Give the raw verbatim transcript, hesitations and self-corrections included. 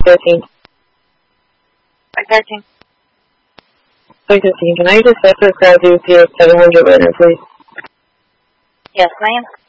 thirteen. five thirteen. five thirteen. Can I just set this grab you to seven hundred winner, please? Yes, ma'am.